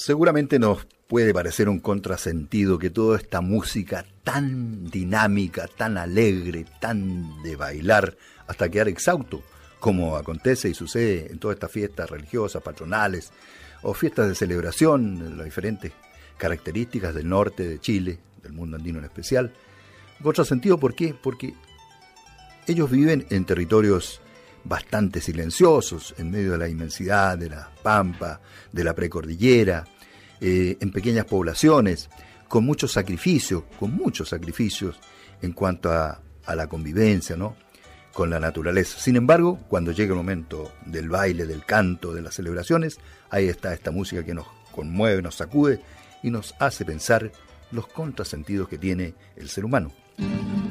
Seguramente nos puede parecer un contrasentido que toda esta música tan dinámica, tan alegre, tan de bailar hasta quedar exhausto, como acontece y sucede en todas estas fiestas religiosas, patronales o fiestas de celebración, las diferentes características del norte de Chile, del mundo andino en especial. Contrasentido, ¿por qué? Porque ellos viven en territorios bastante silenciosos, en medio de la inmensidad de la pampa, de la precordillera, en pequeñas poblaciones, con muchos sacrificios en cuanto a la convivencia, ¿no?, con la naturaleza. Sin embargo, cuando llega el momento del baile, del canto, de las celebraciones, ahí está esta música que nos conmueve, nos sacude y nos hace pensar los contrasentidos que tiene el ser humano.